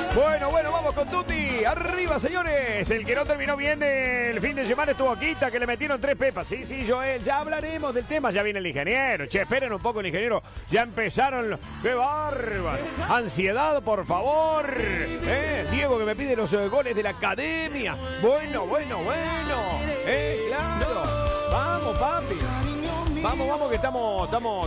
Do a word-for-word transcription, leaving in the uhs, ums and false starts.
Bueno, bueno, vamos con Tuti. Arriba, señores. El que no terminó bien el fin de semana estuvo Quita, que le metieron tres pepas. Sí, sí, Joel, ya hablaremos del tema. Ya viene el ingeniero. Che, esperen un poco el ingeniero. Ya empezaron. ¡Qué bárbaro! Ansiedad, por favor. ¿Eh? Diego, que me pide los eh, goles de la academia. Bueno, bueno, bueno. Eh, claro. Vamos, papi. Vamos, vamos, que estamos, estamos,